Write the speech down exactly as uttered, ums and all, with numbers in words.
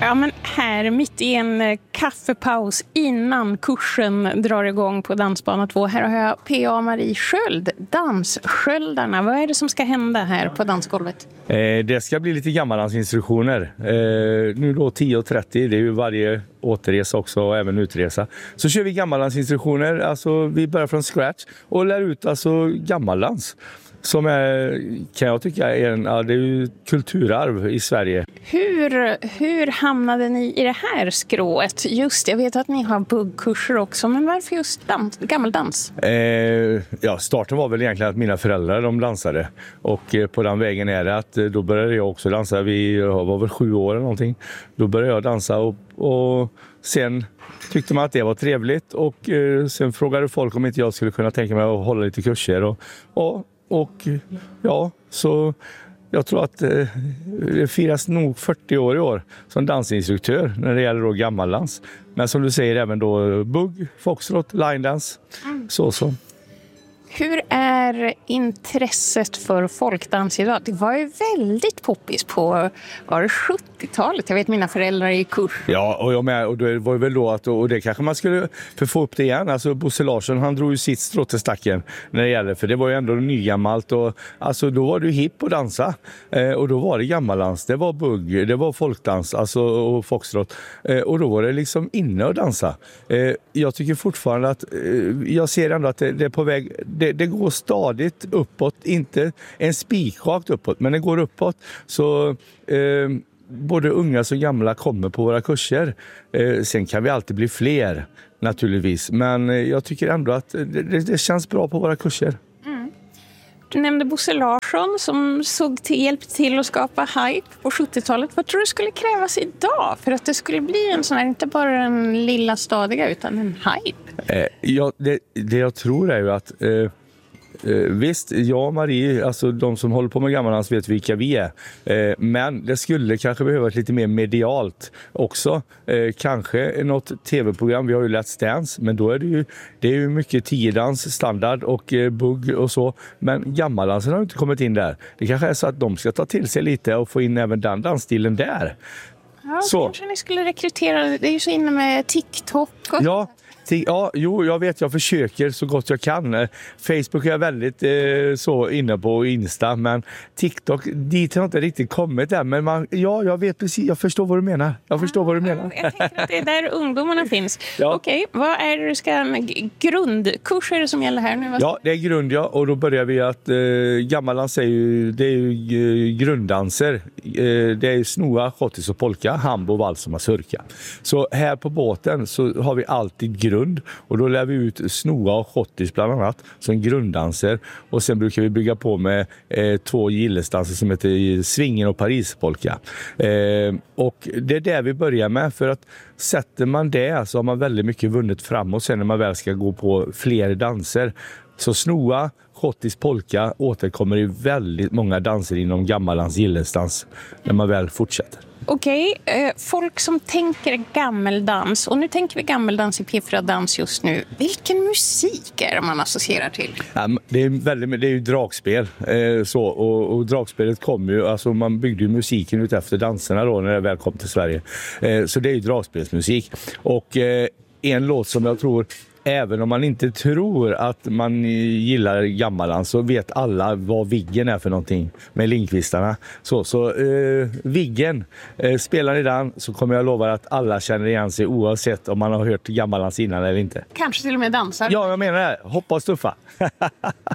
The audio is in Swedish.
Ja, men här mitt i en eh, kaffepaus innan kursen drar igång på Dansbana två. Här har jag P A Marie Sköld, Danssköldarna. Vad är det som ska hända här på dansgolvet? Eh, det ska bli lite gammaldansinstruktioner. Eh, nu då tio och trettio, det är ju varje återresa också och även utresa. Så kör vi gammaldansinstruktioner, alltså vi börjar från scratch och lär ut alltså gammaldans. Som är, kan jag tycka, är en, ja, det är ju kulturarv i Sverige. Hur, hur hamnade ni i det här skrået? Just, jag vet att ni har buggkurser också, men varför just dans, gammeldans? Eh, ja, starten var väl egentligen att mina föräldrar de dansade. Och eh, på den vägen är det att eh, då började jag också dansa. Vi jag var väl sju år eller någonting. Då började jag dansa och, och sen tyckte man att det var trevligt. Och eh, sen frågade folk om inte jag skulle kunna tänka mig att hålla lite kurser. Och, och Och ja, så jag tror att eh, det firas nog fyrtio år i år som dansinstruktör när det gäller då gammaldans. Men som du säger även då bugg, foxtrot, line dance, mm. så så. Hur är intresset för folkdans idag? Det var ju väldigt poppis på var det sjuttiotalet. Jag vet mina föräldrar i kurs. Ja, och jag med. Och det var ju väl då att, och det kanske man skulle för få upp det igen. Alltså Bosse Larsson, han drog ju sitt strå till stacken när det gäller. För det var ju ändå nygammalt. Och, alltså då var det ju hipp att dansa. Eh, och då var det gammaldans. Det var bugg, det var folkdans alltså, och foxtrot. Eh, och då var det liksom inne att dansa. Eh, jag tycker fortfarande att, eh, jag ser ändå att det, det är på väg... Det, det går stadigt uppåt, inte en spikrakt uppåt, men det går uppåt. Så eh, både unga och gamla kommer på våra kurser. Eh, sen kan vi alltid bli fler naturligtvis, men eh, jag tycker ändå att det, det känns bra på våra kurser. Mm. Du nämnde Bosse Larsson som såg till, hjälpte till att skapa hype på sjuttiotalet. Vad tror du skulle krävas idag för att det skulle bli en sån här, inte bara en lilla stadiga utan en hype? Eh, ja, det, det jag tror är ju att eh, Eh, visst, jag och Marie, alltså de som håller på med gammaldans vet vilka vi är. Eh, men det skulle kanske behövas lite mer medialt också. Eh, kanske något tv-program, vi har ju Let's Dance, men då är det ju, det är ju mycket tiodans, standard och eh, bugg och så. Men gammaldansen har inte kommit in där. Det kanske är så att de ska ta till sig lite och få in även den dansstilen där. Ja, så. Kanske ni skulle rekrytera, det är ju så inne med TikTok och... Ja. Ja, jo, jag vet, jag försöker så gott jag kan. Facebook är jag väldigt eh, så inne på, Insta, men TikTok, dit har jag inte riktigt kommit än. Men man, ja, jag vet precis, jag förstår vad du menar. Jag förstår vad du menar. Jag tänker att det är där ungdomarna finns. Ja. Okej, vad är det du ska, grundkurs är det som gäller här nu? Ja, det är grund, ja, och då börjar vi att eh, gammaldans är ju, det är ju eh, grunddanser. Eh, det är ju snoa, schottis och polka, hambo, vals och mazurka. Så här på båten så har vi alltid grund. Och då lär vi ut snoa och schottis bland annat som grunddanser. Och sen brukar vi bygga på med eh, två gillesdanser som heter svingen och parispolka. Eh, och det är där vi börjar med, för att sätter man det så har man väldigt mycket vunnit framåt sen när man väl ska gå på fler danser. Så snoa, schottis, polka återkommer i väldigt många danser inom gammaldans gillesdans när man väl fortsätter. Okej, okay, folk som tänker gammeldans, och nu tänker vi gammeldans i P fyra Dans just nu. Vilken musik är det man associerar till? Ja, det är väldigt, det är ju dragspel eh, så, och, och dragspelet kom ju, alltså man byggde ju musiken ut efter danserna då när det väl kom till Sverige. Eh, så det är ju dragspelsmusik. Och eh, en låt som jag tror, även om man inte tror att man gillar gammaldans, så vet alla vad Viggen är för någonting med Lindqvistarna. Så, så eh, Viggen, eh, spelar ni den så kommer jag lova att alla känner igen sig oavsett om man har hört gammaldans innan eller inte. Kanske till och med dansar. Ja, jag menar det. Hoppas tuffa.